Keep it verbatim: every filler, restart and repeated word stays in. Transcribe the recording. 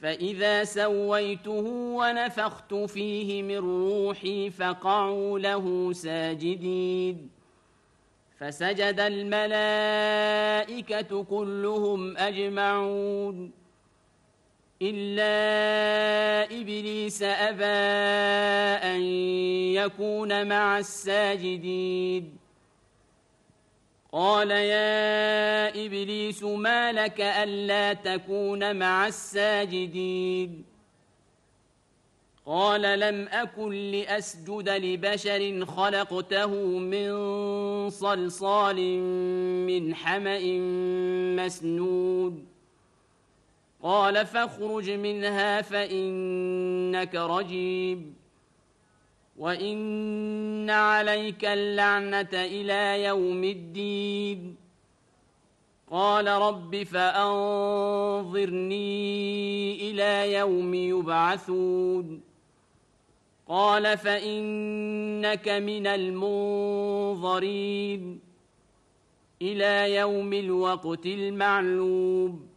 فإذا سويته ونفخت فيه من روحي فقعوا له ساجدين فسجد الملائكة كلهم أجمعون إلا إبليس أبى أن يكون مع الساجدين قال يا إبليس ما لك ألا تكون مع الساجدين قال لم أكن لأسجد لبشر خلقته من صلصال من حمأ مسنود قال فاخرج منها فإنك رجيم وإن عليك اللعنة إلى يوم الدين قال رب فأنظرني إلى يوم يبعثون قال فإنك من المنظرين إلى يوم الوقت المعلوم